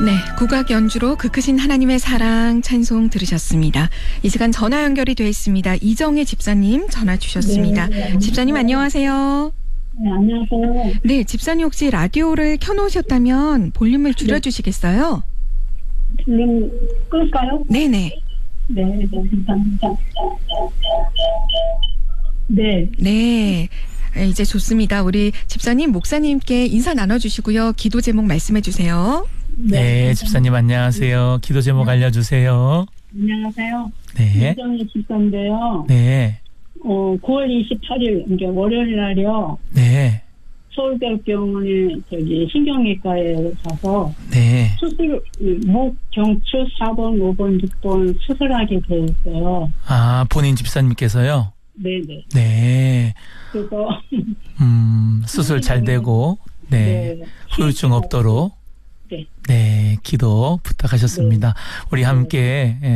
네, 국악 연주로 그 크신 하나님의 사랑 찬송 들으셨습니다. 이 시간 전화 연결이 되어 있습니다. 이정혜 집사님 전화 주셨습니다. 네, 집사님 안녕하세요. 네, 안녕하세요. 네, 집사님 혹시 라디오를 켜놓으셨다면 볼륨을 줄여주시겠어요? 볼륨 끌까요? 네네. 네, 감사합니다. 네. 네. 이제 좋습니다. 우리 집사님, 목사님께 인사 나눠주시고요. 기도 제목 말씀해 주세요. 네, 집사님 안녕하세요. 기도 제목 알려주세요. 안녕하세요. 네. 이정희 집사인데요. 네. 9월 28일, 그러니까 월요일 날이요. 네. 서울대학병원에 신경외과에 가서 네. 목 경추 4번, 5번, 6번 수술하게 되었어요. 아, 본인 집사님께서요? 네네. 네. 그래서 수술 잘 되고, 네. 네. 후유증 없도록, 네. 네. 기도 부탁하셨습니다. 우리 함께